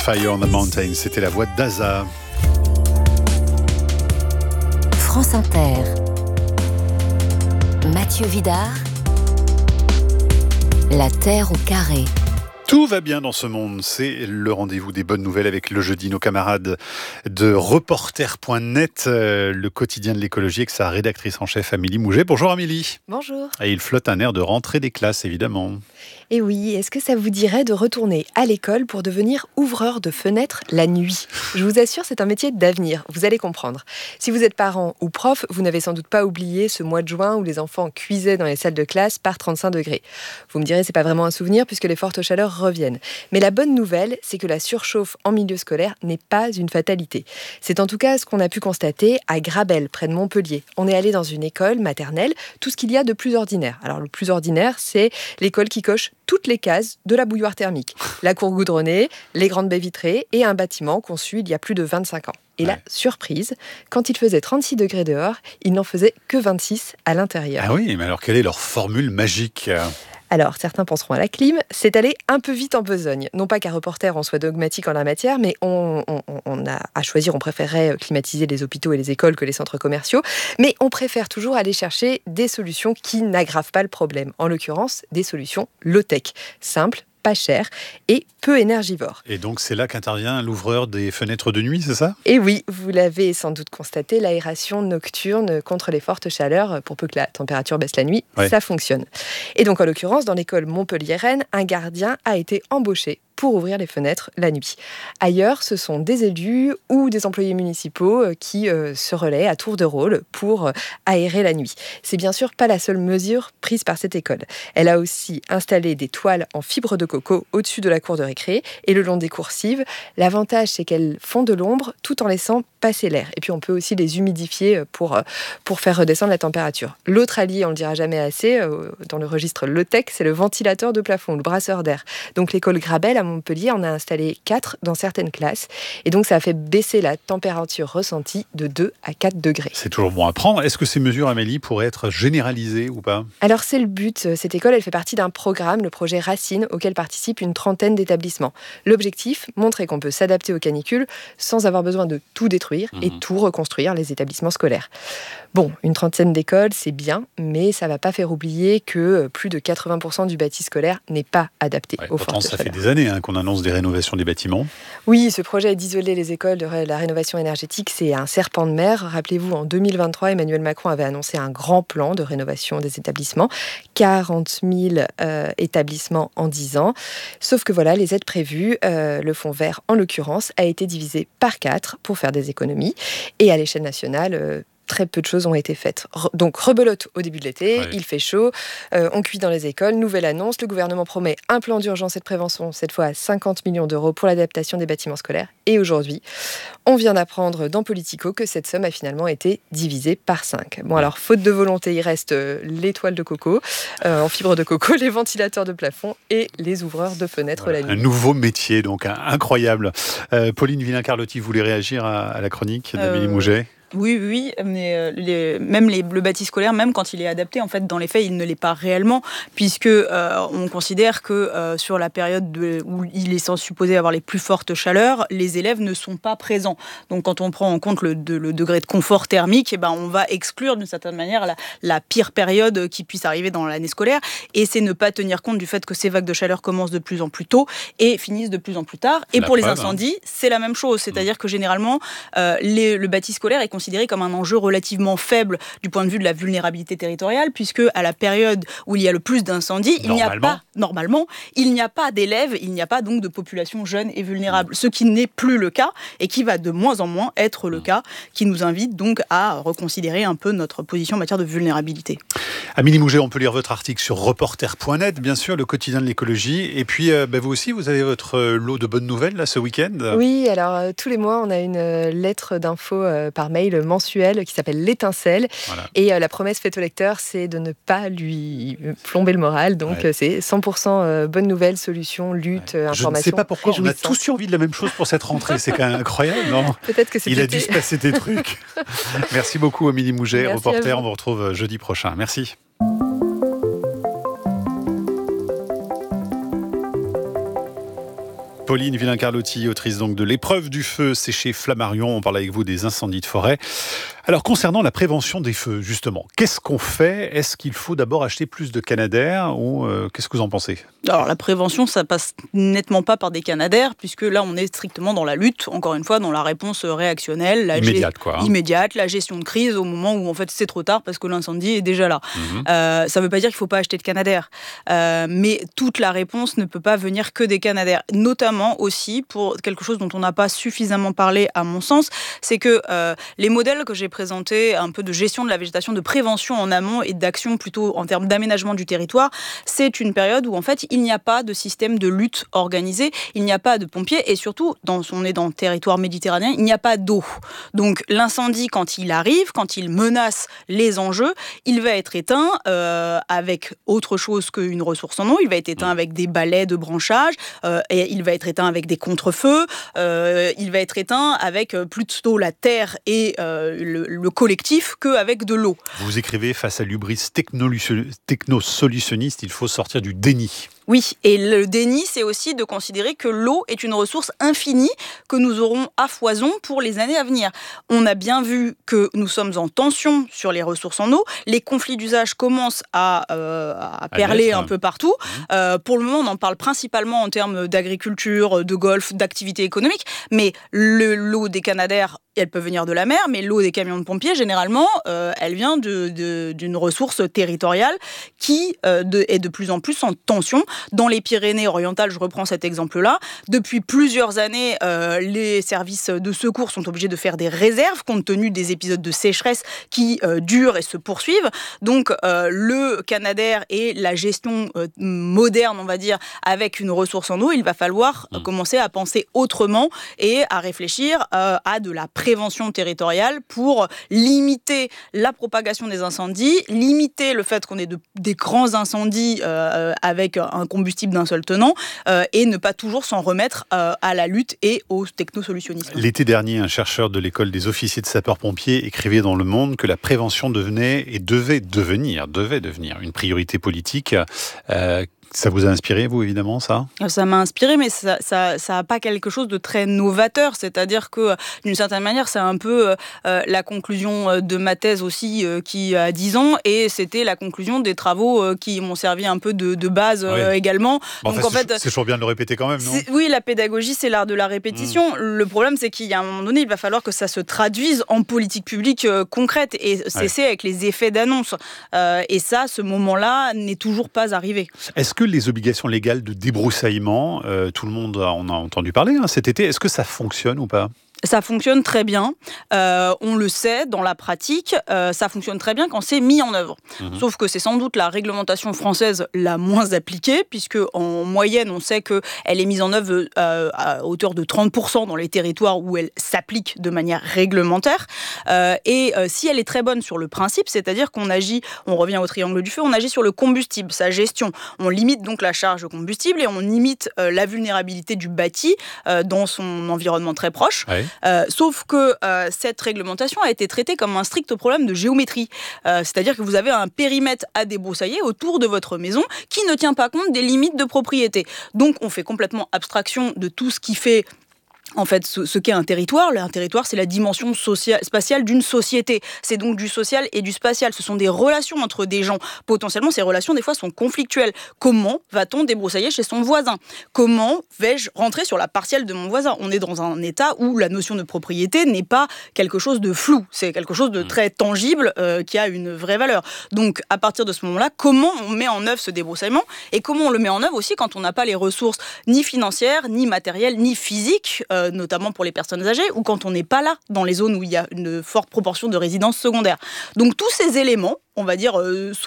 Fire on the Mountain, c'était la voix d'Aza. France Inter. Mathieu Vidard. La Terre au carré. Tout va bien dans ce monde, c'est le rendez-vous des bonnes nouvelles avec le jeudi, nos camarades de reporter.net, le quotidien de l'écologie avec sa rédactrice en chef Amélie Mouget. Bonjour Amélie. Bonjour. Et il flotte un air de rentrée des classes évidemment. Et oui, est-ce que ça vous dirait de retourner à l'école pour devenir ouvreur de fenêtres la nuit ? Je vous assure, c'est un métier d'avenir, vous allez comprendre. Si vous êtes parent ou prof, vous n'avez sans doute pas oublié ce mois de juin où les enfants cuisaient dans les salles de classe par 35 degrés. Vous me direz, c'est pas vraiment un souvenir puisque les fortes chaleurs reviennent. Mais la bonne nouvelle, c'est que la surchauffe en milieu scolaire n'est pas une fatalité. C'est en tout cas ce qu'on a pu constater à Grabel, près de Montpellier. On est allé dans une école maternelle, tout ce qu'il y a de plus ordinaire. Alors le plus ordinaire, c'est l'école qui coche toutes les cases de la bouilloire thermique. La cour goudronnée, les grandes baies vitrées et un bâtiment conçu il y a plus de 25 ans. Et là, surprise, quand il faisait 36 degrés dehors, il n'en faisait que 26 à l'intérieur. Ah oui, mais alors quelle est leur formule magique ? Alors, certains penseront à la clim, c'est allé un peu vite en besogne. Non pas qu'un reporter en soit dogmatique en la matière, mais on a à choisir, on préférerait climatiser les hôpitaux et les écoles que les centres commerciaux, mais on préfère toujours aller chercher des solutions qui n'aggravent pas le problème. En l'occurrence, des solutions low-tech, simples, pas cher et peu énergivore. Et donc c'est là qu'intervient l'ouvreur des fenêtres de nuit, c'est ça ? Et oui, vous l'avez sans doute constaté, l'aération nocturne contre les fortes chaleurs, pour peu que la température baisse la nuit, Ça fonctionne. Et donc en l'occurrence, dans l'école montpelliéraine, un gardien a été embauché pour ouvrir les fenêtres la nuit. Ailleurs, ce sont des élus ou des employés municipaux qui se relaient à tour de rôle pour aérer la nuit. C'est bien sûr pas la seule mesure prise par cette école. Elle a aussi installé des toiles en fibre de coco au-dessus de la cour de récré et le long des coursives. L'avantage, c'est qu'elles font de l'ombre tout en laissant passer l'air. Et puis on peut aussi les humidifier pour faire redescendre la température. L'autre allié, on le dira jamais assez, dans le registre low-tech, c'est le ventilateur de plafond, le brasseur d'air. Donc l'école Grabel à Montpellier en a installé 4 dans certaines classes. Et donc ça a fait baisser la température ressentie de 2 à 4 degrés. C'est toujours bon à prendre. Est-ce que ces mesures, Amélie, pourraient être généralisées ou pas ? Alors c'est le but. Cette école, elle fait partie d'un programme, le projet Racine, auquel participent une trentaine d'établissements. L'objectif, montrer qu'on peut s'adapter aux canicules sans avoir besoin de tout détruire et tout reconstruire les établissements scolaires. Bon, une trentaine d'écoles, c'est bien, mais ça ne va pas faire oublier que plus de 80% du bâti scolaire n'est pas adapté aux fortes ça chaleurs. fait des années qu'on annonce des rénovations des bâtiments. Oui, ce projet d'isoler les écoles de la rénovation énergétique, c'est un serpent de mer. Rappelez-vous, en 2023, Emmanuel Macron avait annoncé un grand plan de rénovation des établissements. 40 000 établissements en 10 ans. Sauf que voilà, les aides prévues, le fonds vert en l'occurrence, a été divisé par 4 pour faire des économies. Et à l'échelle nationale, très peu de choses ont été faites. Donc, rebelote au début de l'été, il fait chaud, on cuit dans les écoles, nouvelle annonce, le gouvernement promet un plan d'urgence et de prévention, cette fois à 50 millions d'euros pour l'adaptation des bâtiments scolaires. Et aujourd'hui, on vient d'apprendre dans Politico que cette somme a finalement été divisée par 5. Bon alors, faute de volonté, il reste les toiles de coco, en fibre de coco, les ventilateurs de plafond et les ouvreurs de fenêtres la nuit. Un nouveau métier, donc incroyable. Pauline Villain-Carlotti, vous voulez réagir à la chronique d'Amélie Mouget ? Oui, mais le bâti scolaire, même quand il est adapté, en fait, dans les faits, il ne l'est pas réellement, puisque on considère que sur la période où il est supposé avoir les plus fortes chaleurs, les élèves ne sont pas présents. Donc, quand on prend en compte le degré de confort thermique, on va exclure d'une certaine manière la pire période qui puisse arriver dans l'année scolaire, et c'est ne pas tenir compte du fait que ces vagues de chaleur commencent de plus en plus tôt et finissent de plus en plus tard. Et pour les incendies, c'est la même chose, c'est-à-dire que généralement, le bâti scolaire est considéré comme un enjeu relativement faible du point de vue de la vulnérabilité territoriale, puisque à la période où il y a le plus d'incendies, il n'y a pas d'élèves, il n'y a pas donc de population jeune et vulnérable, ce qui n'est plus le cas et qui va de moins en moins être le cas, qui nous invite donc à reconsidérer un peu notre position en matière de vulnérabilité. Amélie Mouget, on peut lire votre article sur reporter.net, bien sûr, le quotidien de l'écologie. Et puis, vous aussi, vous avez votre lot de bonnes nouvelles là, ce week-end ? Oui, alors tous les mois, on a une lettre d'info par mail mensuel qui s'appelle L'Étincelle. Voilà. Et la promesse faite au lecteur, c'est de ne pas lui plomber le moral. Donc, c'est 100% bonnes nouvelles, solutions, lutte, information. Je ne sais pas pourquoi, on a tous envie de la même chose pour cette rentrée. C'est quand même incroyable, non ? Peut-être que Il a dû se passer des trucs. Merci beaucoup, Amélie Mouget, Merci reporter. On vous retrouve jeudi prochain. Merci. Pauline Villain-Carlotti, autrice donc de L'épreuve du feu, c'est chez Flammarion. On parle avec vous des incendies de forêt. Alors, concernant la prévention des feux, justement, qu'est-ce qu'on fait ? Est-ce qu'il faut d'abord acheter plus de Canadair ou qu'est-ce que vous en pensez ? Alors, la prévention, ça passe nettement pas par des Canadair, puisque là, on est strictement dans la lutte, encore une fois, dans la réponse réactionnelle. Immédiate, la gestion de crise au moment où, en fait, c'est trop tard parce que l'incendie est déjà là. Ça veut pas dire qu'il faut pas acheter de Canadair, mais toute la réponse ne peut pas venir que des Canadair, notamment aussi pour quelque chose dont on n'a pas suffisamment parlé, à mon sens, c'est que les modèles que j'ai présentés, un peu de gestion de la végétation, de prévention en amont et d'action plutôt en termes d'aménagement du territoire, c'est une période où en fait il n'y a pas de système de lutte organisé, il n'y a pas de pompiers et surtout, on est dans le territoire méditerranéen, il n'y a pas d'eau. Donc l'incendie, quand il arrive, quand il menace les enjeux, il va être éteint avec autre chose qu'une ressource en eau, il va être éteint avec des balais de branchage, et il va être éteint avec des contre-feux, il va être éteint avec plutôt la terre et le collectif qu'avec de l'eau. Vous écrivez, face à l'hubris technosolutionniste, il faut sortir du déni. Oui, et le déni, c'est aussi de considérer que l'eau est une ressource infinie que nous aurons à foison pour les années à venir. On a bien vu que nous sommes en tension sur les ressources en eau. Les conflits d'usage commencent à perler un peu partout. Pour le moment, on en parle principalement en termes d'agriculture, de golf, d'activité économique. Mais l'eau des Canadair, elle peut venir de la mer, mais l'eau des camions de pompiers, généralement, elle vient d'une ressource territoriale qui est de plus en plus en tension. Dans les Pyrénées-Orientales, je reprends cet exemple-là, depuis plusieurs années, les services de secours sont obligés de faire des réserves compte tenu des épisodes de sécheresse qui durent et se poursuivent. Donc, le Canadair et la gestion moderne, on va dire, avec une ressource en eau, il va falloir commencer à penser autrement et à réfléchir à de la prévention territoriale pour limiter la propagation des incendies, limiter le fait qu'on ait des grands incendies avec un combustible d'un seul tenant et ne pas toujours s'en remettre à la lutte et au technosolutionnisme. L'été dernier, un chercheur de l'école des officiers de sapeurs-pompiers écrivait dans Le Monde que la prévention devait devenir une priorité politique. Ça vous a inspiré, vous, évidemment, ça ? Ça m'a inspiré, mais ça n'a pas quelque chose de très novateur. C'est-à-dire que, d'une certaine manière, c'est un peu la conclusion de ma thèse aussi, qui a 10 ans, et c'était la conclusion des travaux qui m'ont servi un peu de base également. Bon, donc, en fait, c'est toujours bien de le répéter quand même, non ? Oui, la pédagogie, c'est l'art de la répétition. Le problème, c'est qu'il y a un moment donné, il va falloir que ça se traduise en politique publique concrète et cesser avec les effets d'annonce. Et ça, ce moment-là n'est toujours pas arrivé. Est-ce que les obligations légales de débroussaillement, tout le monde en a entendu parler cet été, est-ce que ça fonctionne ou pas ? Ça fonctionne très bien. On le sait dans la pratique, ça fonctionne très bien quand c'est mis en œuvre. Sauf que c'est sans doute la réglementation française la moins appliquée, puisque en moyenne, on sait qu'elle est mise en œuvre à hauteur de 30% dans les territoires où elle s'applique de manière réglementaire. Et si elle est très bonne sur le principe, c'est-à-dire qu'on agit, on revient au triangle du feu, on agit sur le combustible, sa gestion. On limite donc la charge de combustible et on limite la vulnérabilité du bâti dans son environnement très proche. Sauf que cette réglementation a été traitée comme un strict problème de géométrie. C'est-à-dire que vous avez un périmètre à débroussailler autour de votre maison qui ne tient pas compte des limites de propriété. Donc on fait complètement abstraction de tout ce qui fait en fait, ce qu'est un territoire, c'est la dimension spatiale d'une société. C'est donc du social et du spatial. Ce sont des relations entre des gens. Potentiellement, ces relations, des fois, sont conflictuelles. Comment va-t-on débroussailler chez son voisin ? Comment vais-je rentrer sur la parcelle de mon voisin ? On est dans un état où la notion de propriété n'est pas quelque chose de flou. C'est quelque chose de très tangible qui a une vraie valeur. Donc, à partir de ce moment-là, comment on met en œuvre ce débroussaillement ? Et comment on le met en œuvre aussi quand on n'a pas les ressources ni financières, ni matérielles, ni physiques, notamment pour les personnes âgées, ou quand on n'est pas là, dans les zones où il y a une forte proportion de résidences secondaires. Donc tous ces éléments, on va dire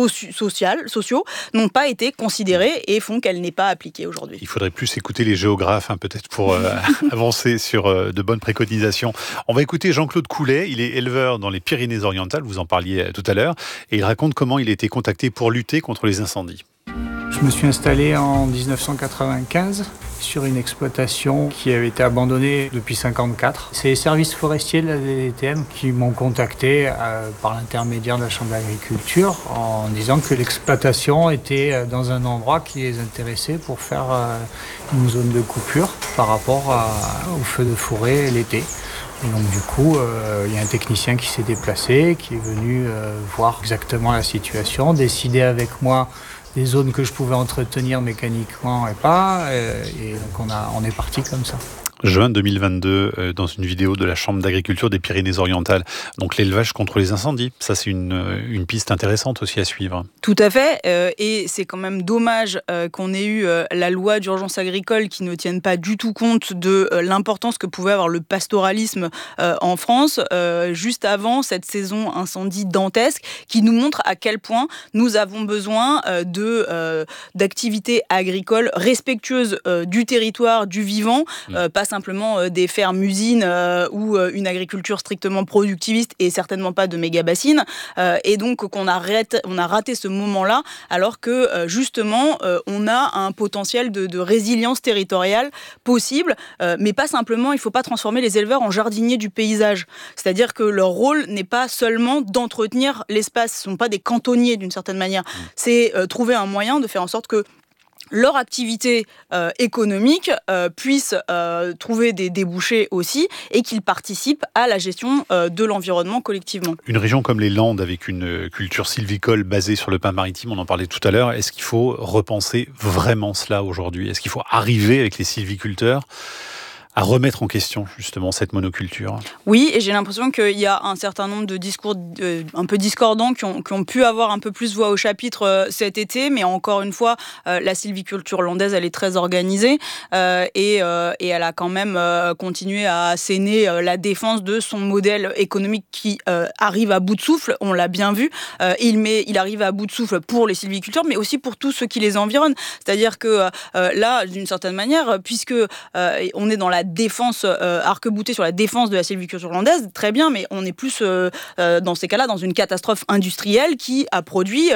sociaux, n'ont pas été considérés et font qu'elle n'est pas appliquée aujourd'hui. Il faudrait plus écouter les géographes, peut-être, pour avancer sur de bonnes préconisations. On va écouter Jean-Claude Coulet, il est éleveur dans les Pyrénées-Orientales, vous en parliez tout à l'heure, et il raconte comment il a été contacté pour lutter contre les incendies. Je me suis installé en 1995 sur une exploitation qui avait été abandonnée depuis 1954. C'est les services forestiers de la DDTM qui m'ont contacté par l'intermédiaire de la Chambre d'agriculture en disant que l'exploitation était dans un endroit qui les intéressait pour faire une zone de coupure par rapport aux feux de forêt l'été. Et donc du coup, il y a un technicien qui s'est déplacé, qui est venu voir exactement la situation, décider avec moi des zones que je pouvais entretenir mécaniquement et pas. Et donc on est parti comme ça. Juin 2022, dans une vidéo de la Chambre d'agriculture des Pyrénées-Orientales. Donc l'élevage contre les incendies, ça c'est une piste intéressante aussi à suivre. Tout à fait, et c'est quand même dommage qu'on ait eu la loi d'urgence agricole qui ne tienne pas du tout compte de l'importance que pouvait avoir le pastoralisme en France, juste avant cette saison incendie dantesque, qui nous montre à quel point nous avons besoin d'activités agricoles respectueuses du territoire, du vivant, pas simplement des fermes-usines ou une agriculture strictement productiviste et certainement pas de méga-bassines. Et donc on a raté ce moment-là alors que justement on a un potentiel de résilience territoriale possible, mais pas simplement, il ne faut pas transformer les éleveurs en jardiniers du paysage. C'est-à-dire que leur rôle n'est pas seulement d'entretenir l'espace, ce ne sont pas des cantonniers d'une certaine manière. C'est trouver un moyen de faire en sorte que leur activité économique puisse trouver des débouchés aussi et qu'ils participent à la gestion de l'environnement collectivement. Une région comme les Landes avec une culture sylvicole basée sur le pain maritime, on en parlait tout à l'heure, est-ce qu'il faut repenser vraiment cela aujourd'hui ? Est-ce qu'il faut arriver avec les sylviculteurs à remettre en question justement cette monoculture? Oui, et j'ai l'impression qu'il y a un certain nombre de discours un peu discordants qui ont pu avoir un peu plus voix au chapitre cet été, mais encore une fois, la sylviculture landaise, elle est très organisée et elle a quand même continué à asséner la défense de son modèle économique qui arrive à bout de souffle, on l'a bien vu, il arrive à bout de souffle pour les sylviculteurs, mais aussi pour tous ceux qui les environnent. C'est-à-dire que là, d'une certaine manière, puisque on est dans la défense, arc-boutée sur la défense de la sylviculture landaise, très bien, mais on est plus dans ces cas-là dans une catastrophe industrielle qui a produit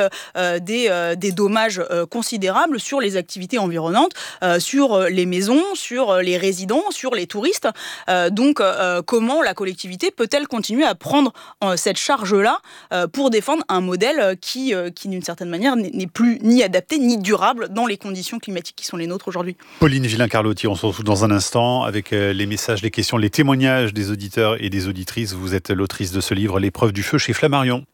des dommages considérables sur les activités environnantes, sur les maisons, sur les résidents, sur les touristes. Donc, comment la collectivité peut-elle continuer à prendre cette charge-là pour défendre un modèle qui d'une certaine manière, n'est plus ni adapté ni durable dans les conditions climatiques qui sont les nôtres aujourd'hui. Pauline Villain-Carlotti, on se retrouve dans un instant avec les messages, les questions, les témoignages des auditeurs et des auditrices. Vous êtes l'autrice de ce livre, L'épreuve du feu, chez Flammarion.